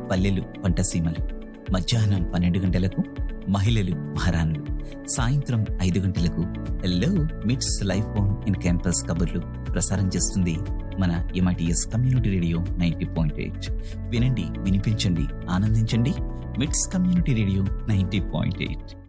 పల్లెలు పంటసీమలు. మధ్యాహ్నం 12 గంటలకు మహిళలు మహారాణులు. సాయంత్రం 5 గంటలకు హలో మిట్స్ లైఫ్ ఆన్ ఇన్ క్యాంపస్ కబుర్లు ప్రసారం చేస్తుంది మన MITS కమ్యూనిటీ రేడియో 90.8. వినండి, వినిపించండి, ఆనందించండి. మిట్స్ కమ్యూనిటీ రేడియో 90.8.